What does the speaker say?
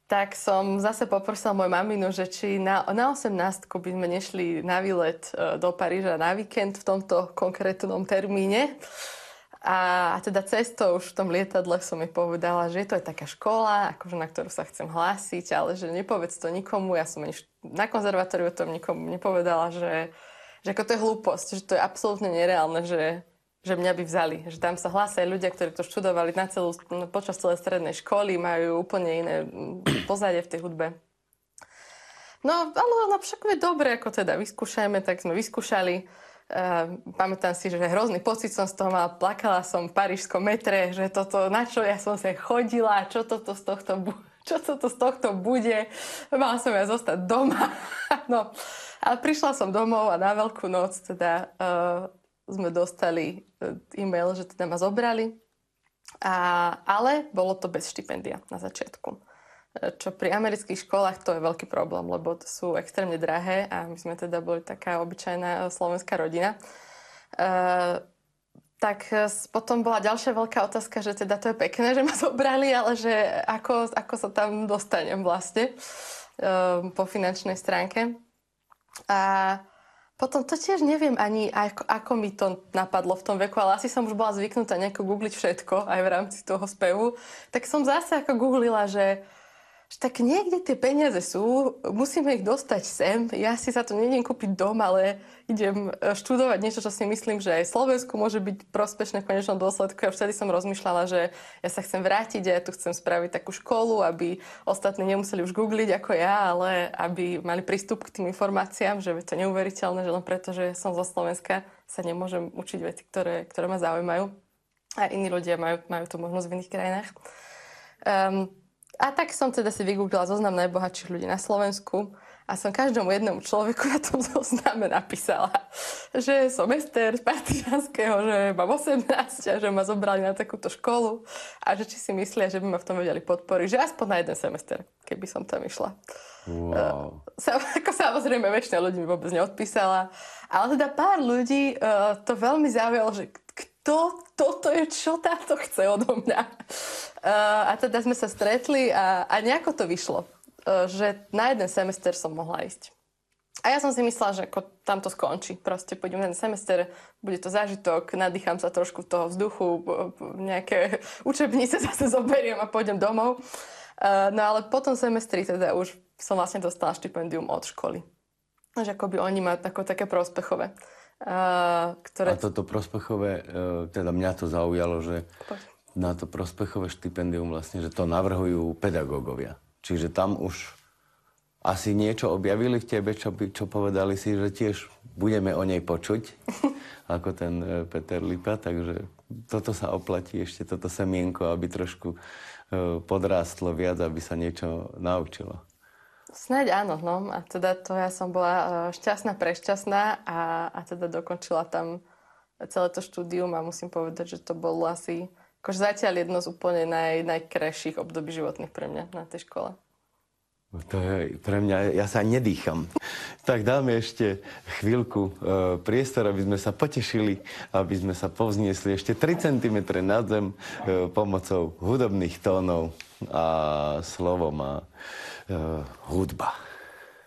tak som zase poprosila moju maminu, že či na 18 by sme nešli na výlet do Paríža na víkend v tomto konkrétnom termíne. A teda cestou už v tom lietadle som jej povedala, že to je taká škola, akože na ktorú sa chcem hlásiť, ale že nepovedz to nikomu. Ja som na konzervatóriu o tom nikomu nepovedala, že ako to je hlúposť, že to je absolútne nereálne, že mňa by vzali. Že tam sa hlásia ľudia, ktorí to študovali počas celej strednej školy, majú úplne iné pozadie v tej hudbe. No, ale však je dobre, ako teda vyskúšajme, tak sme vyskúšali. Pamätám si, že hrozný pocit som z toho mala, plakala som v parížskom metre, že toto, na čo ja som sa chodila, čo toto z tohto bude. Mala som ja zostať doma. No, ale prišla som domov a na Veľkú noc teda sme dostali e-mail, že teda ma zobrali. Ale bolo to bez štipendia na začiatku. Čo pri amerických školách to je veľký problém, lebo to sú extrémne drahé a my sme teda boli taká obyčajná slovenská rodina. Tak potom bola ďalšia veľká otázka, že teda to je pekné, že ma zobrali, ale že ako sa tam dostanem vlastne po finančnej stránke. A potom to tiež neviem ani, ako mi to napadlo v tom veku, ale asi som už bola zvyknutá nejako googliť všetko, aj v rámci toho spevu. Tak som zase ako googlila, že tak niekde tie peniaze sú, musíme ich dostať sem. Ja si za to nejdem kúpiť dom, ale idem študovať niečo, čo si myslím, že aj Slovensku môže byť prospešné v konečnom dôsledku. A vtedy som rozmýšľala, že ja sa chcem vrátiť a ja tu chcem spraviť takú školu, aby ostatní nemuseli už googliť ako ja, ale aby mali prístup k tým informáciám, že je to neuveriteľné, že len preto, že som zo Slovenska, sa nemôžem učiť veci, ktoré ma zaujímajú. A iní ľudia majú to možnosť v iných krajinách. A tak som teda si vygooglila zoznam najbohatších ľudí na Slovensku a som každému jednému človeku na tom zozname napísala, že som Ester z Partianského, že mám 18 a že ma zobrali na takúto školu a že či si myslia, že by ma v tom vedeli podporiť, že aspoň na jeden semester, keby som tam išla. Wow. Ako samozrejme väčšina ľudí mi vôbec neodpísala, ale teda pár ľudí to veľmi zaujalo, že toto je, čo táto chce odo mňa. A teda sme sa stretli a nejako to vyšlo, že na jeden semester som mohla ísť. A ja som si myslela, že ako tam to skončí. Proste pôjdem na jeden semester, bude to zážitok, nadýcham sa trošku toho vzduchu, nejaké učebnice zase zoberiem a pôjdem domov. No ale po tom semestri teda už som vlastne dostala štipendium od školy. Že akoby oni majú také prospechové. A toto prospechové, teda mňa to zaujalo, že na to prospechové štipendium vlastne, že to navrhujú pedagógovia. Čiže tam už asi niečo objavili v tebe, čo povedali si, že tiež budeme o nej počuť, ako ten Peter Lipa, takže toto sa oplatí ešte, toto semienko, aby trošku podrástlo viac, aby sa niečo naučilo. Snáď áno, no. A teda to ja som bola šťastná, prešťastná a teda dokončila tam celé to štúdium a musím povedať, že to bolo asi akože zatiaľ jedno z úplne najkrajších období životných pre mňa na tej škole. To je pre mňa, ja sa nedýcham. Tak dáme ešte chvíľku priestor, aby sme sa potešili, aby sme sa povzniesli ešte 3 cm nad zem pomocou hudobných tónov a slovom a hudba.